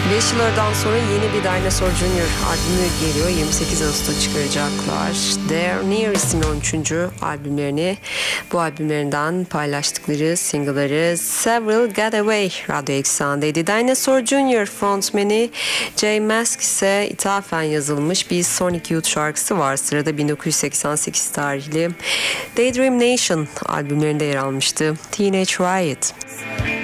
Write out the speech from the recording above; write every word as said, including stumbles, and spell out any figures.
beş yıllardan sonra yeni bir Dinosaur Junior albümü geliyor. yirmi sekiz Ağustos'ta çıkaracaklar. They're Near isimli on üçüncü albümlerini, bu albümlerinden paylaştıkları single'ları Several Got Away radyo eksenindeydi. Dinosaur Junior frontmeni J Mask ise ithafen yazılmış bir Sonic Youth şarkısı var. Sırada bin dokuz yüz seksen sekiz tarihli Daydream Nation albümlerinde yer almıştı. Teenage Riot.